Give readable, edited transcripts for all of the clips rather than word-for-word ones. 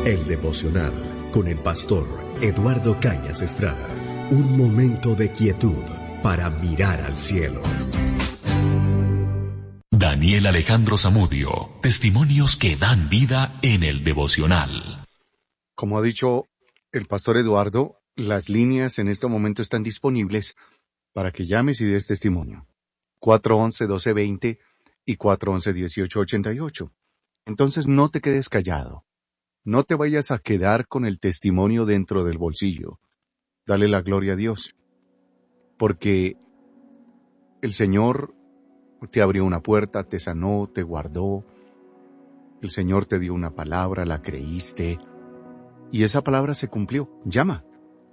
El devocional con el pastor Eduardo Cañas Estrada. Un momento de quietud para mirar al cielo. Daniel Alejandro Zamudio, testimonios que dan vida en el devocional. Como ha dicho el pastor Eduardo, las líneas en este momento están disponibles para que llames y des testimonio. 411-1220 y 411-1888. Entonces no te quedes callado. No te vayas a quedar con el testimonio dentro del bolsillo. Dale la gloria a Dios. Porque el Señor te abrió una puerta, te sanó, te guardó. El Señor te dio una palabra, la creíste. Y esa palabra se cumplió. Llama.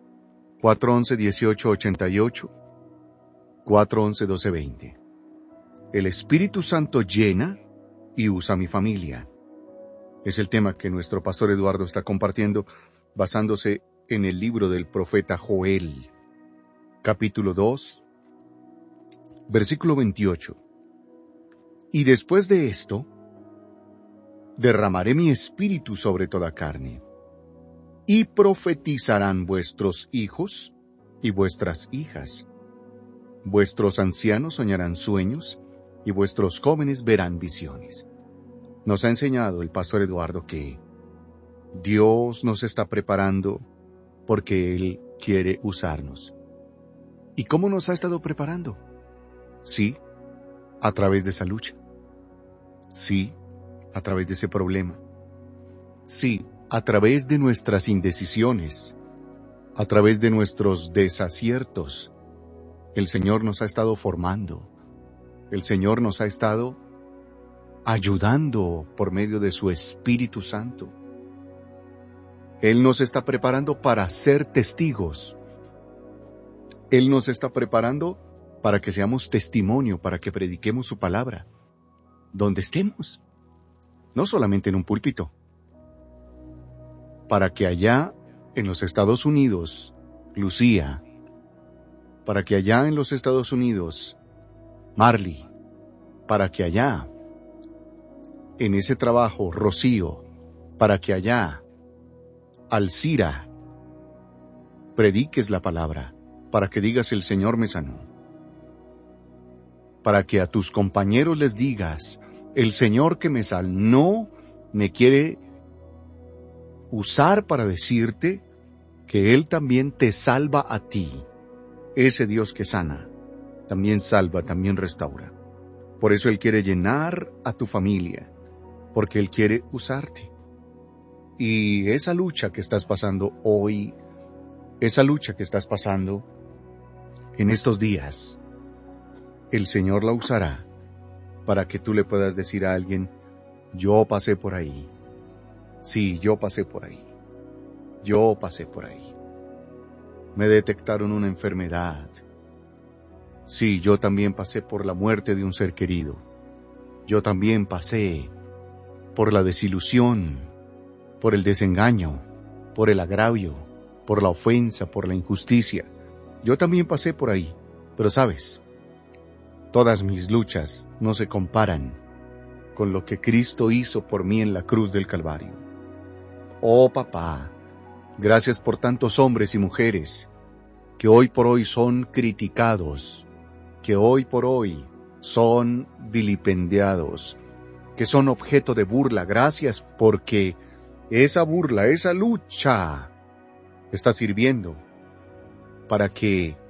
411-1888. 411-1220. El Espíritu Santo llena y usa mi familia. Es el tema que nuestro pastor Eduardo está compartiendo basándose en el libro del profeta Joel, capítulo 2, versículo 28. Y después de esto, derramaré mi espíritu sobre toda carne, y profetizarán vuestros hijos y vuestras hijas. Vuestros ancianos soñarán sueños, y vuestros jóvenes verán visiones. Nos ha enseñado el pastor Eduardo que Dios nos está preparando porque Él quiere usarnos. ¿Y cómo nos ha estado preparando? Sí, a través de esa lucha. Sí, a través de ese problema. Sí, a través de nuestras indecisiones, a través de nuestros desaciertos. El Señor nos ha estado formando. El Señor nos ha estado ayudando por medio de su Espíritu Santo. Él nos está preparando para ser testigos. Él nos está preparando para que seamos testimonio, para que prediquemos su palabra, donde estemos. No solamente en un púlpito. Para que allá en los Estados Unidos, Lucía, para que allá en los Estados Unidos, Marley, para que allá en ese trabajo, Rocío, para que allá, Alcira, prediques la palabra, para que digas el Señor me sanó. Para que a tus compañeros les digas, el Señor que me sanó me quiere usar para decirte que Él también te salva a ti. Ese Dios que sana, también salva, también restaura. Por eso Él quiere llenar a tu familia, porque Él quiere usarte. Y esa lucha que estás pasando hoy, esa lucha que estás pasando en estos días, el Señor la usará para que tú le puedas decir a alguien, yo pasé por ahí. Sí, yo pasé por ahí. Yo pasé por ahí. Me detectaron una enfermedad. Sí, yo también pasé por la muerte de un ser querido. Yo también pasé por la desilusión, por el desengaño, por el agravio, por la ofensa, por la injusticia. Yo también pasé por ahí, pero sabes, todas mis luchas no se comparan con lo que Cristo hizo por mí en la cruz del Calvario. Oh papá, gracias por tantos hombres y mujeres que hoy por hoy son criticados, que hoy por hoy son vilipendiados, que son objeto de burla. Gracias porque esa burla, esa lucha está sirviendo para que